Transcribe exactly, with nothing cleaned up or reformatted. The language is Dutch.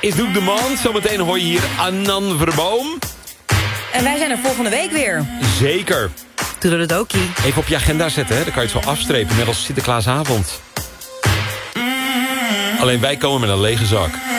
is Doek de Man. Zometeen hoor je hier Annan Verboom. En wij zijn er volgende week weer. Zeker. Toedeledokie. Even op je agenda zetten, hè? Dan kan je het zo afstrepen, net als Sinterklaasavond. Alleen wij komen met een lege zak.